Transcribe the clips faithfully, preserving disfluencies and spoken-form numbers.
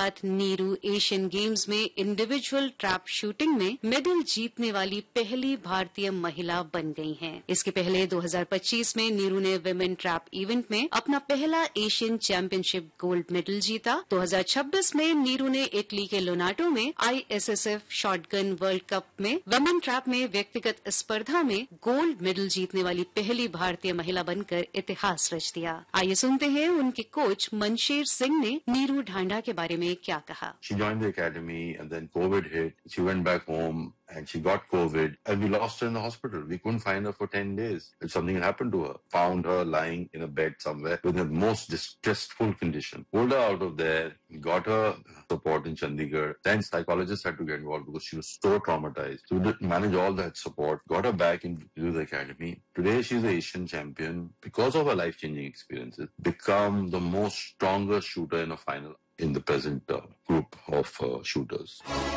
साथ Neeru Asian games में individual trap shooting में मेडल जीतने वाली पहली भारतीय महिला बन गई हैं। इसके पहले दो हज़ार पच्चीस में नीरू ने विमेन ट्रैप इवेंट में अपना पहला एशियन चैंपियनशिप गोल्ड मेडल जीता। दो हज़ार छब्बीस में नीरू ने इटली के लोनाटो में आईएसएसएफ शॉटगन वर्ल्ड कप में विमेन ट्रैप में व्यक्तिगत स्पर्धा में गोल्ड मेडल जीतने वाली पहली भारतीय महिला बनकर इतिहास रच दिया। आइए सुनते हैं उनके कोच मनशेर सिंह ने नीरू ढांडा के बारे में क्या कहा। She joined the academy and then COVID hit. She went back home and she got COVID and we lost her in the hospital. We couldn't find her for ten days. If something had happened to her, found her lying in a bed somewhere with the most distressful condition. Pulled her out of there, got her support in Chandigarh. Then psychologists had to get involved because she was so traumatized. So we did manage all that support, got her back into the academy. Today she's the Asian champion because of her life-changing experiences, become the most strongest shooter in a final in the present uh, group of uh, shooters.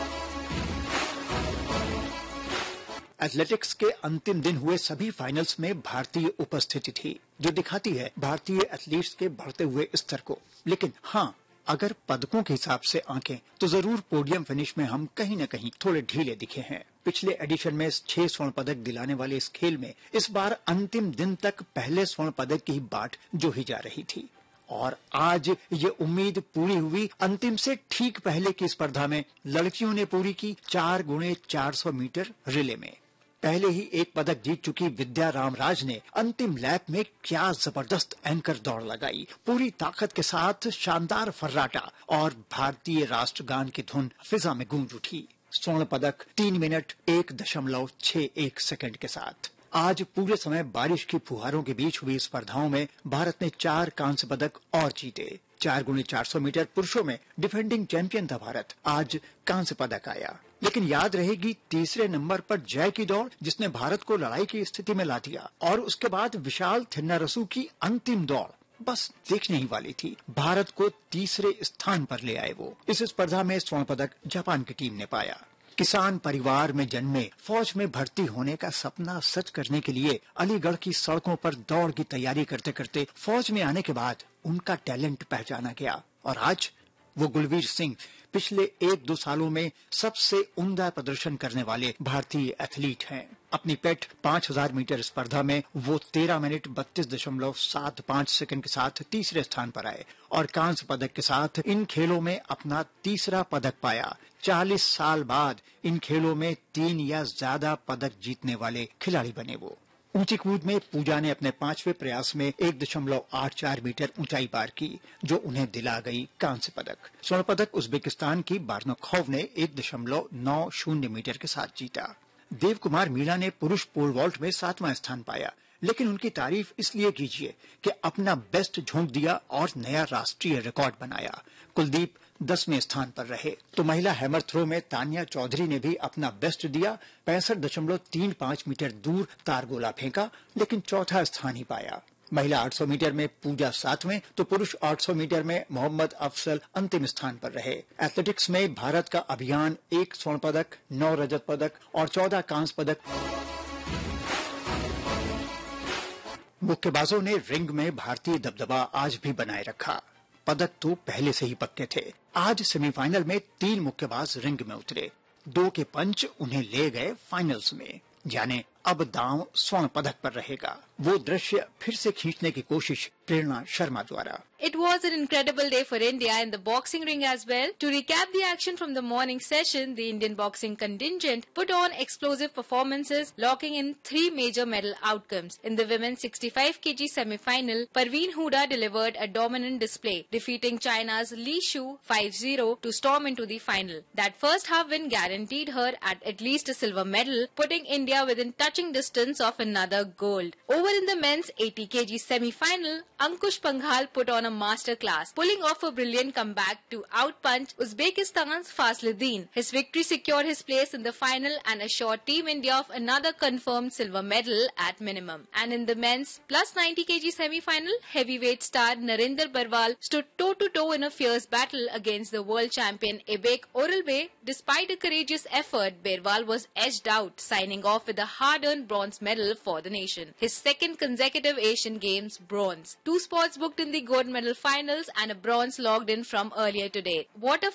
Athletics के अंतिम दिन हुए सभी finals में भारतीय उपस्थिति थी, जो दिखाती है भारतीय एथलीट्स के बढ़ते हुए स्तर को। लेकिन हाँ, अगर पदकों के हिसाब से आंकें तो जरूर पोडियम फिनिश में हम कहीं न कहीं थोड़े ढीले दिखे हैं। पिछले एडिशन में छह स्वर्ण पदक दिलाने वाले इस खेल में इस बार अंतिम दिन तक पहले स्वर्ण पदक की बाट जोही जा रही थी और आज ये उम्मीद पूरी हुई। अंतिम से ठीक पहले की स्पर्धा में लड़कियों ने पूरी की चार गुणे चार सौ मीटर रिले में। पहले ही एक पदक जीत चुकी विद्या रामराज ने अंतिम लैप में क्या जबरदस्त एंकर दौड़ लगाई। पूरी ताकत के साथ शानदार फर्राटा और भारतीय राष्ट्रगान की धुन फिजा में गूंज उठी। स्वर्ण पदक तीन मिनट एक दशमलव छह एक सेकंड के साथ। आज पूरे समय बारिश की फुहारों के बीच हुई स्पर्धाओं में भारत ने चार कांस्य पदक और जीते। चार गुणे चार सौ मीटर पुरुषों में डिफेंडिंग चैंपियन था भारत, आज कांस्य पदक आया। लेकिन याद रहेगी तीसरे नंबर पर जय की दौड़, जिसने भारत को लड़ाई की स्थिति में ला दिया। और उसके बाद विशाल थिन्नारसू की अंतिम दौड़ बस देखने ही वाली थी। भारत को तीसरे स्थान पर ले आए वो। इस स्पर्धा में स्वर्ण पदक जापान की टीम ने पाया। किसान परिवार में जन्मे, फौज में भर्ती होने का सपना सच करने के लिए अलीगढ़ की सड़कों पर दौड़ की तैयारी करते करते फौज में आने के बाद उनका टैलेंट पहचाना गया और आज वो गुलवीर सिंह पिछले एक दो सालों में सबसे उम्दा प्रदर्शन करने वाले भारतीय एथलीट हैं। अपनी पेट पांच हजार मीटर स्पर्धा में वो तेरह मिनट बत्तीस दशमलव सात पांच सेकंड के साथ तीसरे स्थान पर आए और कांस्य पदक के साथ इन खेलों में अपना तीसरा पदक पाया। चालीस साल बाद इन खेलों में तीन या ज्यादा पदक जीतने वाले खिलाड़ी बने वो। ऊंची कूद में पूजा ने अपने पांचवें प्रयास में एक दशमलव आठ चार मीटर ऊंचाई पार की, जो उन्हें दिला गई कांस्य पदक। स्वर्ण पदक उज्बेकिस्तान की बार्नोखोव ने एक दशमलव नौ शून्य मीटर के साथ जीता। देव कुमार मीणा ने पुरुष पोल वॉल्ट में सातवां स्थान पाया, लेकिन उनकी तारीफ इसलिए कीजिए कि अपना बेस्ट झोंक दिया और नया राष्ट्रीय रिकॉर्ड बनाया। कुलदीप दसवें स्थान पर रहे तो महिला हैमर थ्रो में तानिया चौधरी ने भी अपना बेस्ट दिया। पैंसठ दशमलव तीन पांच मीटर दूर तारगोला फेंका, लेकिन चौथा स्थान ही पाया। महिला आठ सौ मीटर में पूजा सातवें तो पुरुष आठ सौ मीटर में मोहम्मद अफसल अंतिम स्थान पर रहे। एथलेटिक्स में भारत का अभियान एक स्वर्ण पदक, नौ रजत पदक और चौदह कांस्य पदक। मुक्केबाजों ने रिंग में भारतीय दबदबा आज भी बनाए रखा। पदक तो पहले से ही पक्के थे। आज सेमीफाइनल में तीन मुक्केबाज रिंग में उतरे। दो के पंच उन्हें ले गए फाइनल्स में। जाने अब दांव स्वर्ण पदक पर रहेगा। वो दृश्य फिर से खींचने की कोशिश प्रेरणा शर्मा द्वारा। It was an incredible day for India in the boxing ring as well. To recap the action from the morning session, the Indian boxing contingent put on explosive performances, locking in three major medal outcomes. In the women's sixty-five kilogram semi-final, Parveen Huda delivered a dominant display, defeating China's Li Shu five zero to storm into the final. That first half win guaranteed her at at least a silver medal, putting India within touching distance of another gold. Over in the men's eighty kilogram semi-final, Ankush Panghal put on a masterclass, pulling off a brilliant comeback to outpunch Uzbekistan's Fasluddin. His victory secured his place in the final and assured Team India of another confirmed silver medal at minimum. And in the men's plus ninety kilogram semi-final, heavyweight star Narinder Barwal stood toe-to-toe in a fierce battle against the world champion Ebek Oralbe. Despite a courageous effort, Barwal was edged out, signing off with a hard-earned bronze medal for the nation. His second consecutive Asian Games bronze. Two spots booked in the gold medal finals and a bronze logged in from earlier today. What a